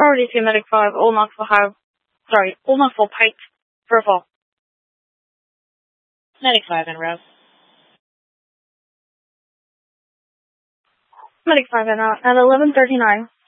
Priority to Medic 5, all Knoxville Pike, for a fall. Medic 5 en route. Medic 5 en route at 11:39.